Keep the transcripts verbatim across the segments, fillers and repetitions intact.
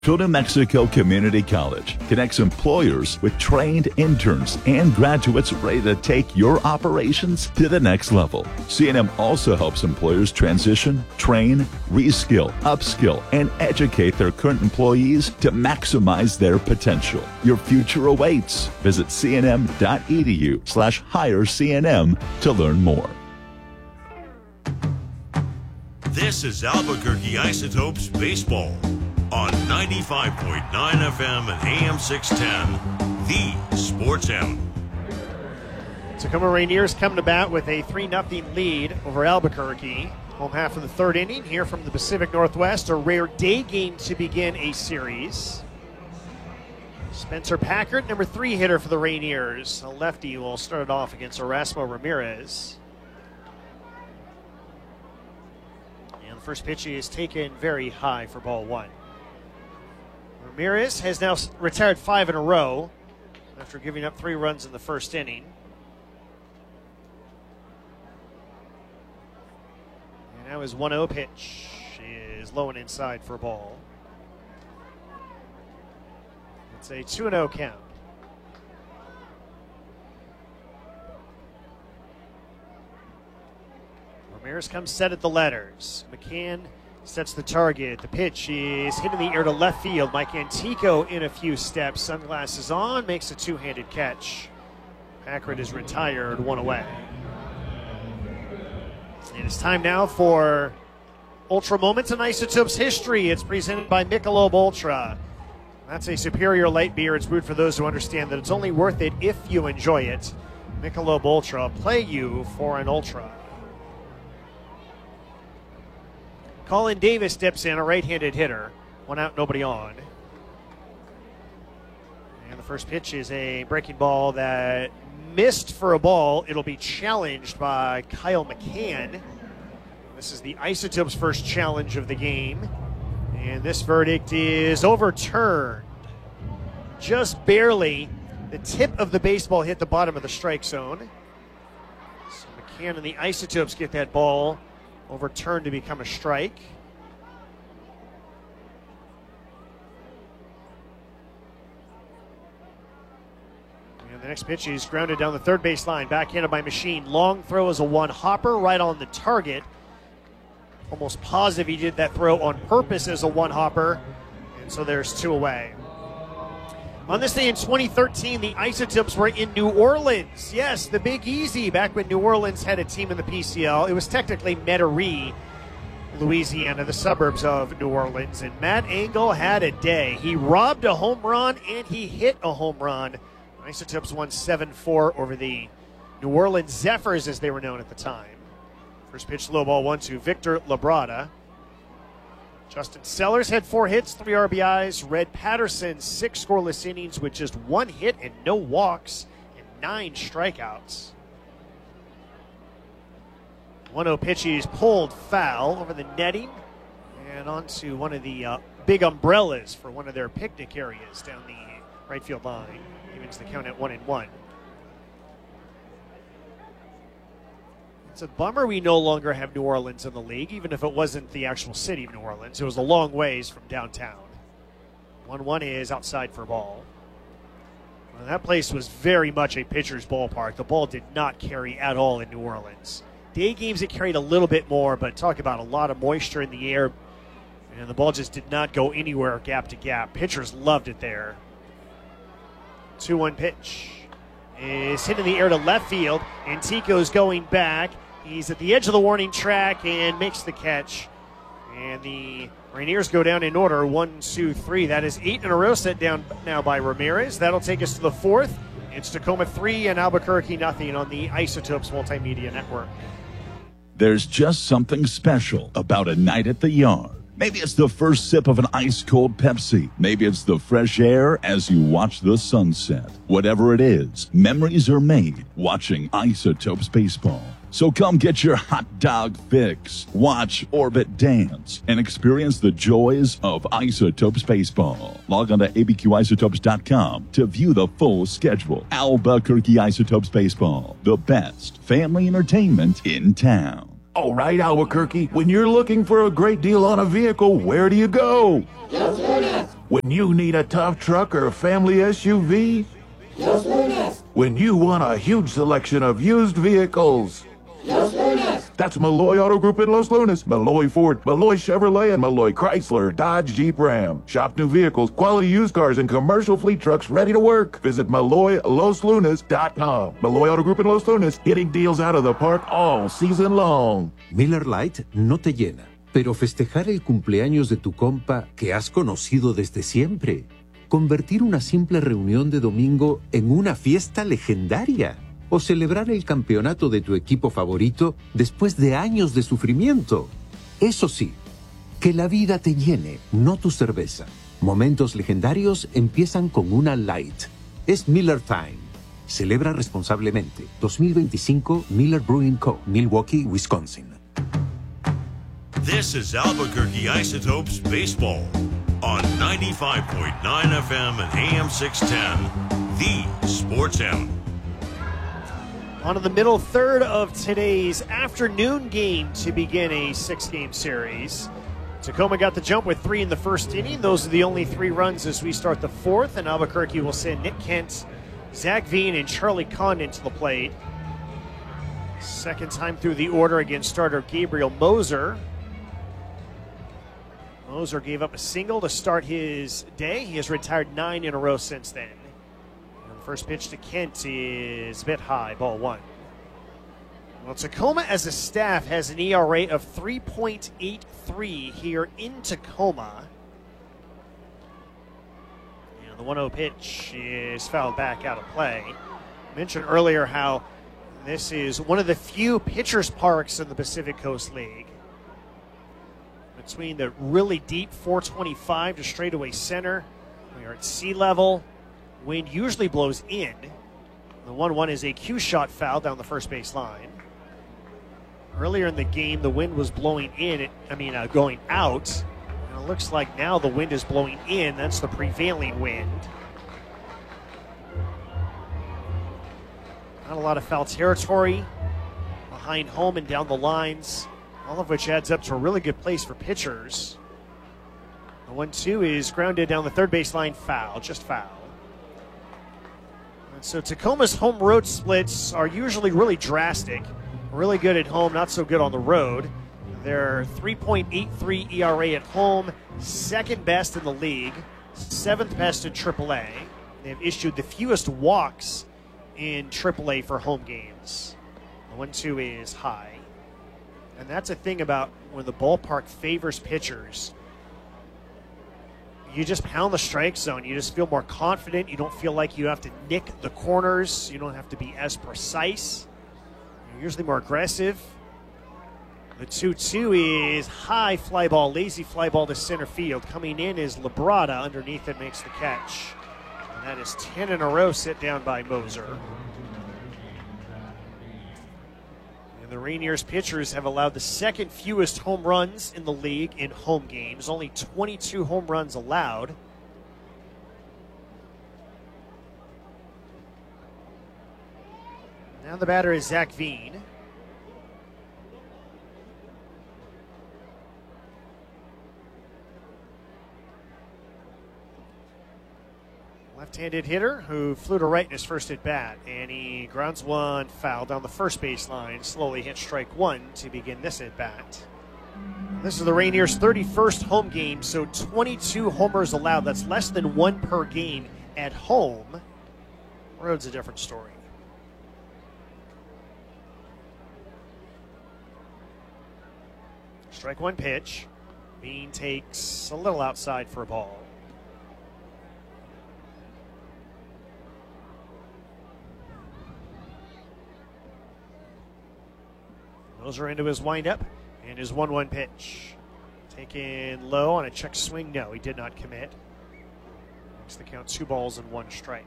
True New Mexico Community College connects employers with trained interns and graduates ready to take your operations to the next level. C N M also helps employers transition, train, reskill, upskill, and educate their current employees to maximize their potential. Your future awaits. Visit cnm.edu slash hire CNM to learn more. This is Albuquerque Isotopes Baseball on ninety-five point nine F M and A M six ten, the Sports Animal. Tacoma Rainiers come to bat with a three nothing lead over Albuquerque. Home half of the third inning here from the Pacific Northwest. A rare day game to begin a series. Spencer Packard, number three hitter for the Rainiers. A lefty will start it off against Erasmo Ramirez. And the first pitch is taken very high for ball one. Ramirez has now retired five in a row after giving up three runs in the first inning. And now his one oh pitch is low and inside for a ball. It's a two and oh count. Ramirez comes set at the letters. McCann sets the target. The pitch is hit in the air to left field. Mike Antico in a few steps. Sunglasses on, makes a two-handed catch. Packard is retired, one away. And it's time now for Ultra Moments in Isotopes history. It's presented by Michelob Ultra. That's a superior light beer. It's brewed for those who understand that it's only worth it if you enjoy it. Michelob Ultra, play you for an Ultra. Colin Davis steps in, a right-handed hitter. One out, nobody on. And the first pitch is a breaking ball that missed for a ball. It'll be challenged by Kyle McCann. This is the Isotopes' first challenge of the game. And this verdict is overturned. Just barely. The tip of the baseball hit the bottom of the strike zone. So McCann and the Isotopes get that ball overturned to become a strike. And the next pitch is grounded down the third base line, backhanded by Machine. Long throw is a one hopper right on the target. Almost positive he did that throw on purpose as a one hopper. And so there's two away. On this day in twenty thirteen, the Isotopes were in New Orleans. Yes, the Big Easy, back when New Orleans had a team in the P C L. It was technically Metairie, Louisiana, the suburbs of New Orleans. And Matt Engel had a day. He robbed a home run and he hit a home run. Isotopes won seven four over the New Orleans Zephyrs, as they were known at the time. First pitch, low ball one to Victor Labrada. Justin Sellers had four hits, three R B Is. Red Patterson, six scoreless innings with just one hit and no walks and nine strikeouts. one oh pitch is pulled foul over the netting and onto one of the uh, big umbrellas for one of their picnic areas down the right field line. Evens the count at one and one. It's a bummer we no longer have New Orleans in the league, even if it wasn't the actual city of New Orleans. It was a long ways from downtown. one one is outside for ball. Well, that place was very much a pitcher's ballpark. The ball did not carry at all in New Orleans. Day games, it carried a little bit more, but talk about a lot of moisture in the air. And the ball just did not go anywhere gap to gap. Pitchers loved it there. two one pitch is hit in the air to left field. Antico's going back. He's at the edge of the warning track and makes the catch. And the Rainiers go down in order, one, two, three. That is eight in a row set down now by Ramirez. That'll take us to the fourth. It's Tacoma three and Albuquerque nothing on the Isotopes Multimedia Network. There's just something special about a night at the yard. Maybe it's the first sip of an ice-cold Pepsi. Maybe it's the fresh air as you watch the sunset. Whatever it is, memories are made watching Isotopes Baseball. So come get your hot dog fix, watch Orbit dance, and experience the joys of Isotopes Baseball. Log on to A B Q isotopes dot com to view the full schedule. Albuquerque Isotopes Baseball, the best family entertainment in town. All right, Albuquerque, when you're looking for a great deal on a vehicle, where do you go? When you need a tough truck or a family S U V? Los Lunes. When you want a huge selection of used vehicles? Los Lunes. That's Malloy Auto Group in Los Lunes. Malloy Ford, Malloy Chevrolet, and Malloy Chrysler, Dodge, Jeep, Ram. Shop new vehicles, quality used cars, and commercial fleet trucks ready to work. Visit Malloy Los Lunes dot com. Malloy Auto Group in Los Lunes, hitting deals out of the park all season long. Miller Lite no te llena, pero festejar el cumpleaños de tu compa que has conocido desde siempre. Convertir una simple reunión de domingo en una fiesta legendaria. O celebrar el campeonato de tu equipo favorito después de años de sufrimiento. Eso sí, que la vida te llene, no tu cerveza. Momentos legendarios empiezan con una Light. Es Miller Time. Celebra responsablemente. dos mil veinticinco Miller Brewing Co., Milwaukee, Wisconsin. This is Albuquerque Isotopes Baseball on ninety-five point nine F M and A M six ten, the Sports Animal. On to the middle third of today's afternoon game to begin a six-game series. Tacoma got the jump with three in the first inning. Those are the only three runs as we start the fourth, and Albuquerque will send Nick Kent, Zach Veen, and Charlie Condon to the plate. Second time through the order against starter Gabriel Moser. Moser gave up a single to start his day. He has retired nine in a row since then. First pitch to Kent is a bit high, ball one. Well, Tacoma as a staff has an E R A of three point eight three here in Tacoma. And the one oh pitch is fouled back out of play. I mentioned earlier how this is one of the few pitchers' parks in the Pacific Coast League. Between the really deep four twenty-five to straightaway center, we are at sea level. Wind usually blows in. The one one is a cue shot foul down the first base line. Earlier in the game, the wind was blowing in, I mean, uh, going out. And it looks like now the wind is blowing in. That's the prevailing wind. Not a lot of foul territory behind home and down the lines, all of which adds up to a really good place for pitchers. The one two is grounded down the third base line, foul, just foul. So Tacoma's home road splits are usually really drastic. Really good at home, not so good on the road. They're three point eight three E R A at home, second best in the league, seventh best in triple A. They've issued the fewest walks in triple A for home games. The one two is high. And that's a thing about when the ballpark favors pitchers. You just pound the strike zone. You just feel more confident. You don't feel like you have to nick the corners. You don't have to be as precise. You're usually more aggressive. The two two is high fly ball, lazy fly ball to center field. Coming in is Labrada. Underneath it makes the catch. And that is ten in a row sit down by Moser. The Rainiers pitchers have allowed the second fewest home runs in the league in home games. Only twenty-two home runs allowed. Now the batter is Zach Veen. Left-handed hitter who flew to right in his first at bat, and he grounds one foul down the first base line, slowly hit strike one to begin this at bat. This is the Rainiers' thirty-first home game, so twenty-two homers allowed. That's less than one per game at home. Road's a different story. Strike one pitch. Bean takes a little outside for a ball. Moser into his windup and his one one pitch. Taken low on a check swing. No, he did not commit. Makes the count two balls and one strike.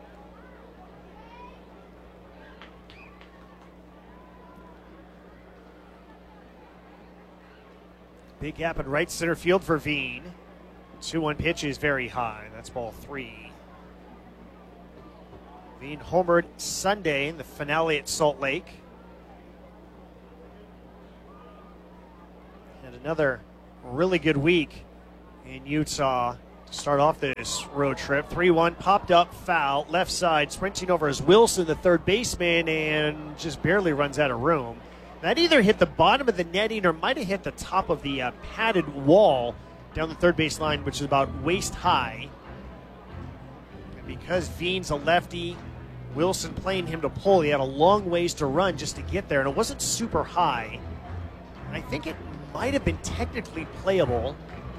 Big gap in right center field for Veen. two one pitch is very high. That's ball three. Veen homered Sunday in the finale at Salt Lake. And another really good week in Utah start off this road trip. three one, popped up, foul, left side, sprinting over is Wilson, the third baseman, and just barely runs out of room. That either hit the bottom of the netting or might have hit the top of the uh, padded wall down the third base line, which is about waist high. And because Veen's a lefty, Wilson playing him to pull, he had a long ways to run just to get there, and it wasn't super high. I think it might have been technically playable.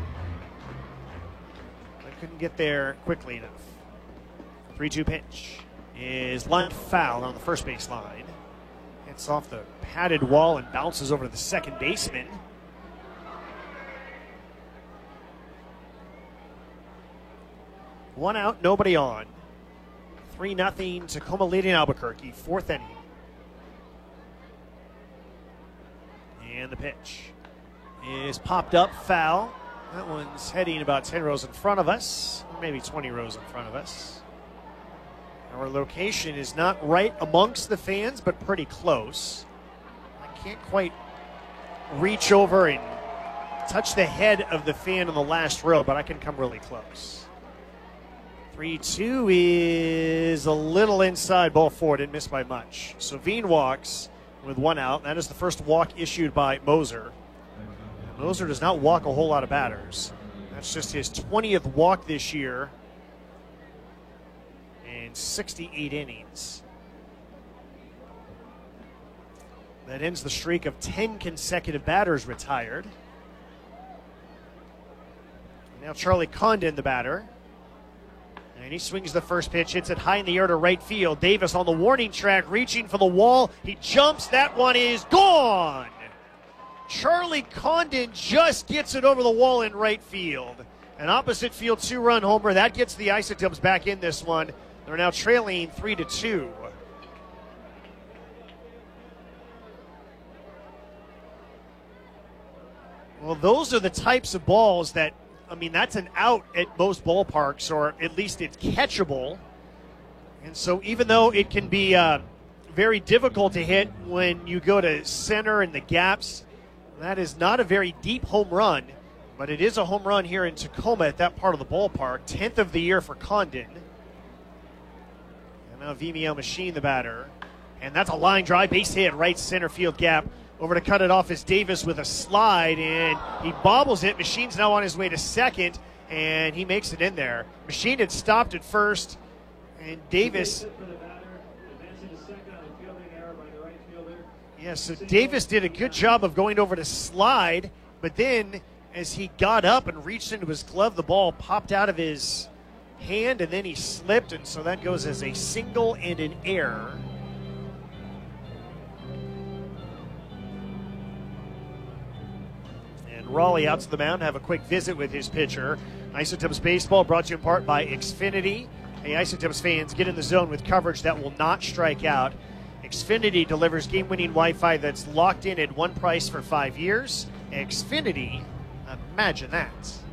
Couldn't get there quickly enough. three two pitch is lined foul on the first base line. It's off the padded wall and bounces over to the second baseman. One out, nobody on. three nothing, Tacoma leading Albuquerque, fourth inning. And the pitch is popped up, foul. That one's heading about ten rows in front of us, maybe twenty rows in front of us. Our location is not right amongst the fans, but pretty close. I can't quite reach over and touch the head of the fan in the last row, but I can come really close. three two is a little inside, ball four, didn't miss by much. So Veen walks with one out. That is the first walk issued by Moser. Moser does not walk a whole lot of batters. That's just his twentieth walk this year in sixty-eight innings. That ends the streak of ten consecutive batters retired. Now Charlie Condon, the batter. And he swings the first pitch, hits it high in the air to right field. Davis on the warning track, reaching for the wall. He jumps, that one is gone. Charlie Condon just gets it over the wall in right field. An opposite field two-run homer. That gets the Isotopes back in this one. They're now trailing three to two. Well, those are the types of balls that, I mean, that's an out at most ballparks, or at least it's catchable. And so even though it can be uh, very difficult to hit when you go to center and the gaps, that is not a very deep home run, but it is a home run here in Tacoma at that part of the ballpark. tenth of the year for Condon. And now Vimeo Machine, the batter. And that's a line drive, base hit, right center field gap. Over to cut it off is Davis with a slide, and he bobbles it. Machine's now on his way to second, and he makes it in there. Machine had stopped at first, and Davis... Yeah, so Davis did a good job of going over to slide, but then as he got up and reached into his glove, the ball popped out of his hand, and then he slipped, and so that goes as a single and an error. And Raleigh out to the mound, have a quick visit with his pitcher. Isotopes Baseball brought to you in part by Xfinity. Hey, Isotopes fans, get in the zone with coverage that will not strike out. Xfinity delivers game-winning Wi-Fi that's locked in at one price for five years. Xfinity, imagine that.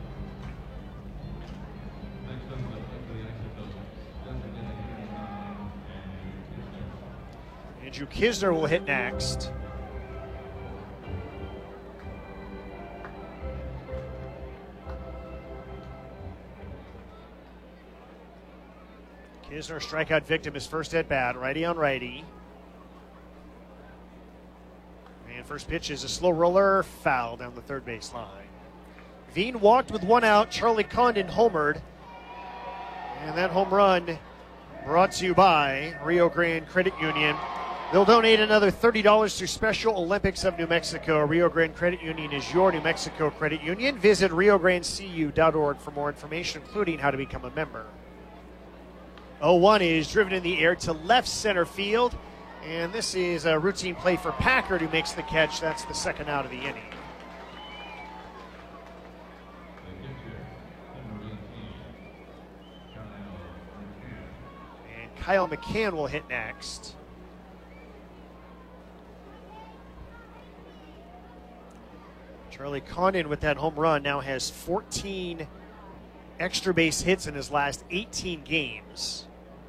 Andrew Kisner will hit next. Kisner, strikeout victim, his first at bat, righty on righty. And first pitch is a slow roller, foul down the third base line. Veen walked with one out. Charlie Condon homered. And that home run brought to you by Rio Grande Credit Union. They'll donate another thirty dollars to Special Olympics of New Mexico. Rio Grande Credit Union is your New Mexico credit union. Visit rio grande c u dot org for more information, including how to become a member. oh one is driven in the air to left center field. And this is a routine play for Packard, who makes the catch. That's the second out of the inning. And Kyle McCann will hit next. Charlie Condon with that home run now has fourteen extra base hits in his last eighteen games.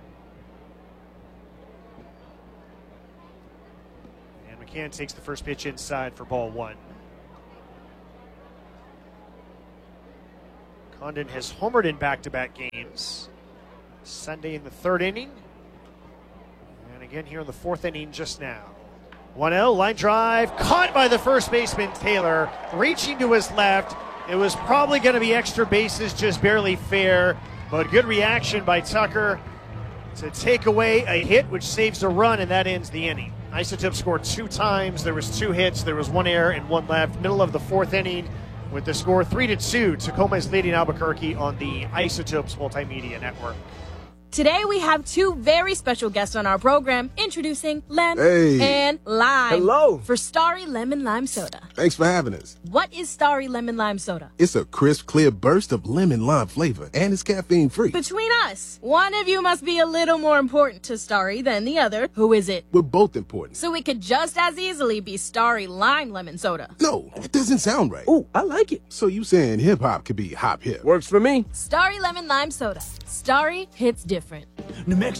McCann takes the first pitch inside for ball one. Condon has homered in back-to-back games. Sunday in the third inning. And again here in the fourth inning just now. one oh, line drive, caught by the first baseman, Taylor, reaching to his left. It was probably going to be extra bases, just barely fair, but good reaction by Tucker to take away a hit, which saves a run, and that ends the inning. Isotopes scored two times. There was two hits. There was one error and one left. Middle of the fourth inning with the score three to two. Tacoma is leading Albuquerque on the Isotopes Multimedia Network. Today we have two very special guests on our program, introducing Lem Hey. and Lime. Hello. For Starry Lemon Lime Soda. Thanks for having us. What is Starry Lemon Lime Soda? It's a crisp, clear burst of lemon lime flavor, and it's caffeine free. Between us, one of you must be a little more important to Starry than the other. Who is it? We're both important. So it could just as easily be Starry Lime Lemon Soda. No, that doesn't sound right. Ooh, I like it. So you saying hip hop could be hop hip? Works for me. Starry Lemon Lime Soda. Starry hits different. New Mexico.